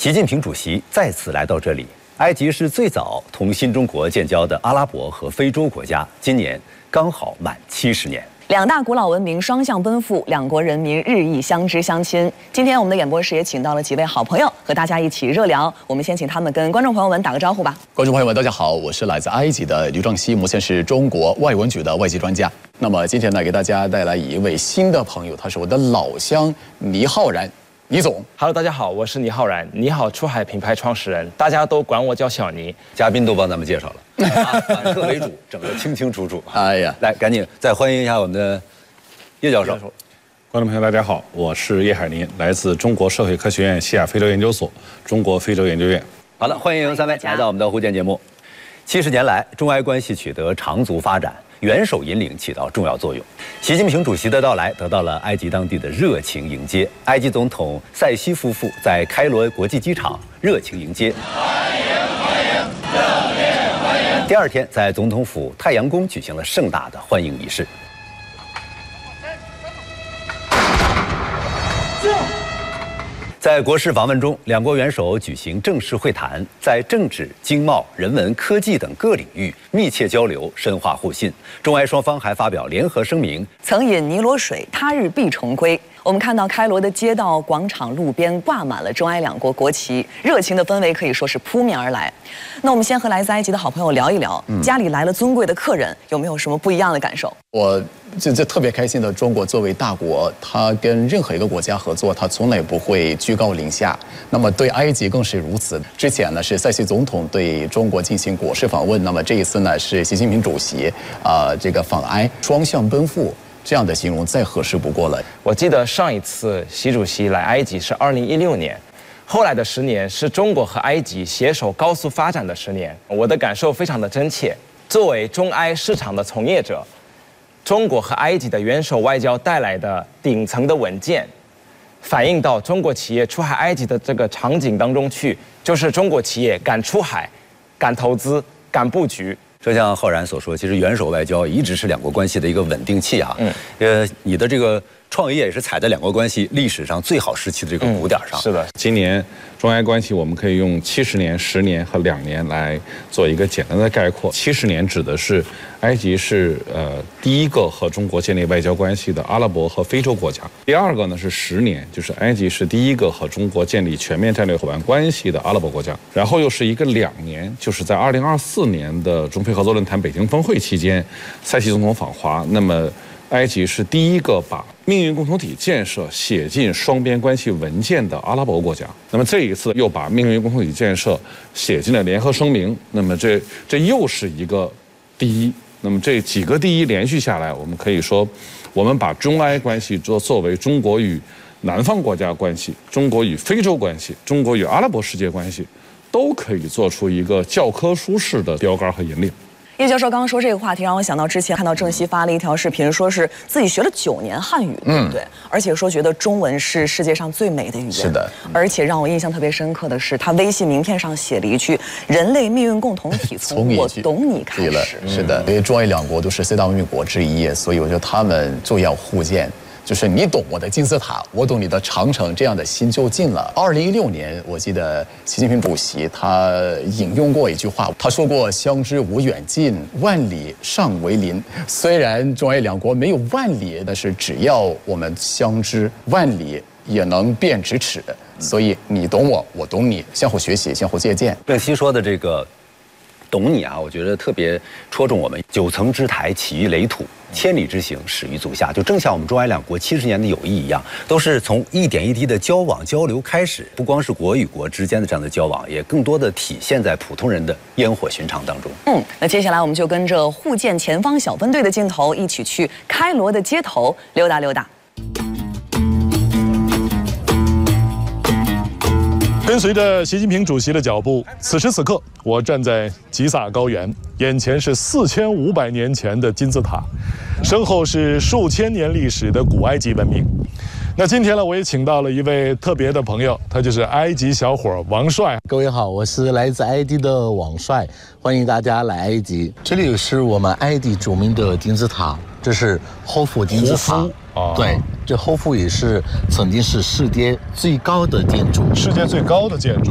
习近平主席再次来到这里。埃及是最早同新中国建交的阿拉伯和非洲国家，今年刚好满70年。 两大古老文明双向奔赴，两国人民日益相知相亲。今天我们的演播室也请到了几位好朋友，和大家一起热聊。我们先请他们跟观众朋友们打个招呼吧。 观众朋友们，大家好，我是来自埃及的刘壮熙，目前是中国外文局的外籍专家。那么今天呢，给大家带来一位新的朋友，他是我的老乡倪浩然。倪总 ，Hello， 大家好，我是倪浩然，倪好出海品牌创始人，大家都管我叫小倪。 嘉宾都帮咱们介绍了，反客为主，整得清清楚楚。哎呀，来，赶紧再欢迎一下我们的叶教授。 观众朋友，大家好，我是叶海林，来自中国社会科学院西亚非洲研究所、中国非洲研究院。 好了，欢迎三位来到我们的互鉴节目。70年来，中埃关系取得长足发展。元首引领起到重要作用。习近平主席的到来得到了埃及当地的热情迎接。埃及总统塞西夫妇在开罗国际机场热情迎接。欢迎，热烈欢迎！第二天，在总统府太阳宫举行了盛大的欢迎仪式。在国事访问中，两国元首举行正式会谈，在政治、经贸、人文、科技等各领域密切交流，深化互信。中埃双方还发表联合声明： 曾饮尼罗水，他日必重归。我们看到开罗的街道、广场、路边挂满了中埃两国国旗，热情的氛围可以说是扑面而来。那我们先和来自埃及的好朋友聊一聊，家里来了尊贵的客人，有没有什么不一样的感受？ 我这特别开心的，中国作为大国，它跟任何一个国家合作，它从来不会居高临下。那么对埃及更是如此。之前呢是塞西总统对中国进行国事访问，那么这一次呢是习近平主席这个访埃，双向奔赴。这样的形容再合适不过了。 我记得上一次习主席来埃及是2016年，后来的10年是中国和埃及携手高速发展的10年。我的感受非常的真切。作为中埃市场的从业者，中国和埃及的元首外交带来的顶层的稳健，反映到中国企业出海埃及的这个场景当中去，就是中国企业敢出海、敢投资、敢布局。 就像浩然所说，其实元首外交一直是两国关系的一个稳定器啊。你的这个创业也是踩在两国关系历史上最好时期的这个鼓点上。 是的， 今年中埃关系我们可以用70年、10年和2年来做一个简单的概括。70年指的是埃及是第一个和中国建立外交关系的阿拉伯和非洲国家。第二个呢是10年，就是埃及是第一个和中国建立全面战略伙伴关系的阿拉伯国家。然后又是一个2年，就是在2024年的中非合作论坛北京峰会期间，塞西总统访华。那么埃及是第一个把命运共同体建设写进双边关系文件的阿拉伯国家。那么这一次又把命运共同体建设写进了联合声明。那么这又是一个第一。那么这几个第一连续下来，我们可以说，我们把中埃关系作为中国与南方国家关系、中国与非洲关系、中国与阿拉伯世界关系，都可以做出一个教科书式的标杆和引领。 叶教授刚刚说这个话题，让我想到之前看到郑熙发了一条视频，说是自己学了9年汉语，对不对？而且说觉得中文是世界上最美的语言。 是的。 而且让我印象特别深刻的是，他微信名片上写了一句“人类命运共同体从我懂你开始”。 是的，因为中埃两国都是4大文明国之一，所以我觉得他们就要互鉴。就是你懂我的金字塔，我懂你的长城，这样的心就近了。2016年，我记得习近平主席他引用过一句话，他说过“相知无远近，万里尚为邻”。虽然中埃两国没有万里，但是只要我们相知，万里也能变咫尺。所以你懂我，我懂你，相互学习，相互借鉴。 郑熙说的这个懂你啊，我觉得特别戳中我们。9层之台起于垒土，千里之行始于足下。就正像我们中埃两国70年的友谊一样，都是从一点一滴的交往交流开始。不光是国与国之间的这样的交往，也更多的体现在普通人的烟火寻常当中。 那接下来我们就跟着互鉴前方小分队的镜头，一起去开罗的街头溜达溜达。 跟随着习近平主席的脚步，此时此刻，我站在吉萨高原，眼前是4500年前的金字塔，身后是数千年历史的古埃及文明。那今天呢，我也请到了一位特别的朋友，他就是埃及小伙王帅。 各位好，我是来自埃及的王帅，欢迎大家来埃及。这里是我们埃及著名的金字塔，这是胡夫金字塔。对，这胡夫也是曾经是世界最高的建筑。 世界最高的建筑。